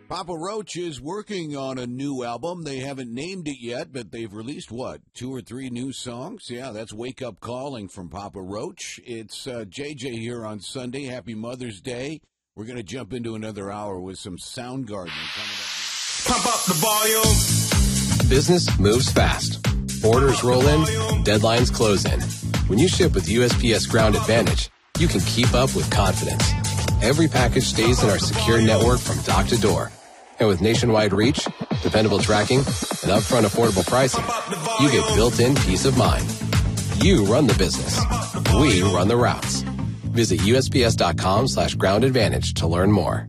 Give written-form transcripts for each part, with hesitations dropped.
Papa Roach is working on a new album. They haven't named it yet, but they've released, 2 or 3 new songs? Yeah, that's Wake Up Calling from Papa Roach. It's JJ here on Sunday. Happy Mother's Day. We're going to jump into another hour with some Soundgarden coming up. Pump up the volume. Business moves fast. Orders roll in, deadlines close in. When you ship with USPS Ground Advantage, you can keep up with confidence. Every package stays in our secure network from dock to door. And with nationwide reach, dependable tracking, and upfront affordable pricing, you get built-in peace of mind. You run the business. We run the routes. Visit USPS.com/Ground Advantage to learn more.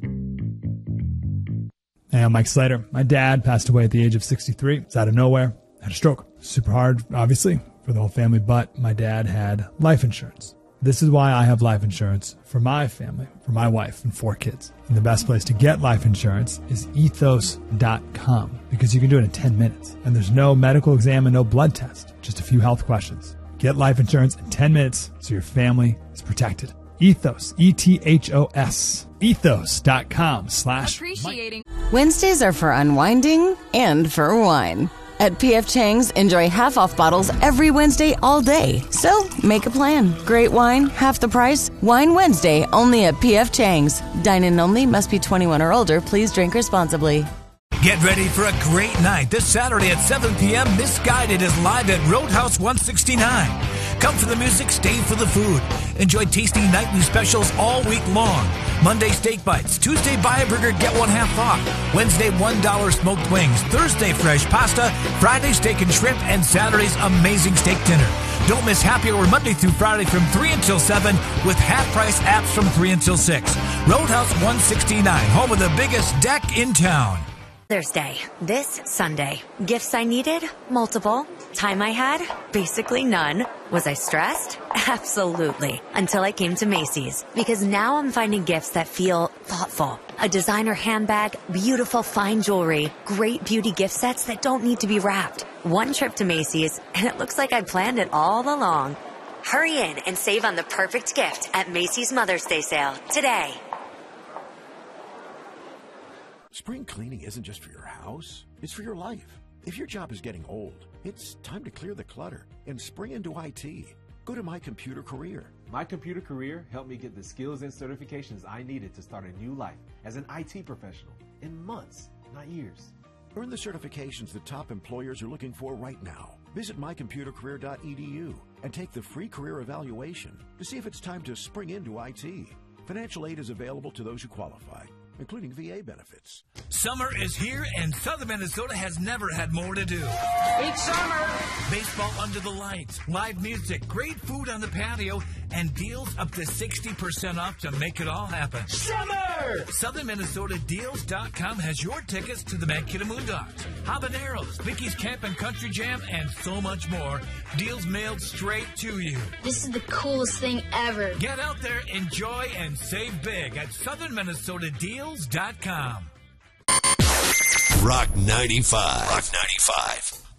Hey, I'm Mike Slater. My dad passed away at the age of 63. It's out of nowhere. Had a stroke. Super hard, obviously, for the whole family, but my dad had life insurance. This is why I have life insurance for my family, for my wife and 4 kids. And the best place to get life insurance is ethos.com, because you can do it in 10 minutes. And there's no medical exam and no blood test, just a few health questions. Get life insurance in 10 minutes so your family is protected. Ethos, ETHOS, ethos.com/ Appreciating. Wednesdays are for unwinding and for wine. At P.F. Chang's, enjoy half-off bottles every Wednesday all day. So, make a plan. Great wine, half the price. Wine Wednesday, only at P.F. Chang's. Dine-in only, must be 21 or older. Please drink responsibly. Get ready for a great night this Saturday at 7 p.m. Misguided is live at Roadhouse 169. Come for the music, stay for the food. Enjoy tasty nightly specials all week long. Monday, steak bites. Tuesday, buy a burger, get one half off. Wednesday, $1 smoked wings. Thursday, fresh pasta. Friday, steak and shrimp. And Saturday's amazing steak dinner. Don't miss happy hour Monday through Friday from 3 until 7 with half-price apps from 3 until 6. Roadhouse 169, home of the biggest deck in town. Mother's Day, this Sunday. Gifts I needed? Multiple. Time I had? Basically none. Was I stressed? Absolutely. Until I came to Macy's. Because now I'm finding gifts that feel thoughtful. A designer handbag, beautiful fine jewelry, great beauty gift sets that don't need to be wrapped. One trip to Macy's, and it looks like I planned it all along. Hurry in and save on the perfect gift at Macy's Mother's Day sale today. Spring cleaning isn't just for your house, it's for your life. If your job is getting old, it's time to clear the clutter and spring into IT. Go to My Computer Career. My Computer Career helped me get the skills and certifications I needed to start a new life as an IT professional in months, not years. Earn the certifications that top employers are looking for right now. Visit mycomputercareer.edu and take the free career evaluation to see if it's time to spring into IT. Financial aid is available to those who qualify, including VA benefits. Summer is here, and Southern Minnesota has never had more to do. Each summer. Baseball under the lights, live music, great food on the patio, and deals up to 60% off to make it all happen. Summer! SouthernMinnesotaDeals.com has your tickets to the Mankato Moondogs, Habaneros, Mickey's Camp and Country Jam, and so much more. Deals mailed straight to you. This is the coolest thing ever. Get out there, enjoy, and save big at SouthernMinnesotaDeals.com. Rock 95. Rock 95.